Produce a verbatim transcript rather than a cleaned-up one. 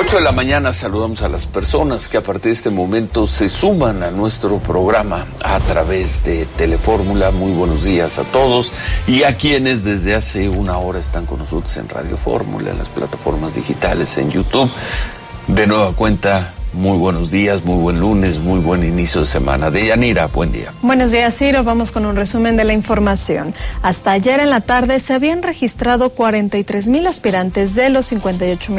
ocho de la mañana saludamos a las personas que a partir de este momento se suman a nuestro programa a través de Telefórmula. Muy buenos días a todos y a quienes desde hace una hora están con nosotros en Radio Fórmula, en las plataformas digitales, en YouTube. De nueva cuenta, muy buenos días, muy buen lunes, muy buen inicio de semana. Deyanira, buen día. Buenos días, Ciro. Vamos con un resumen de la información. Hasta ayer en la tarde se habían registrado cuarenta y tres mil aspirantes de los cincuenta y ocho mil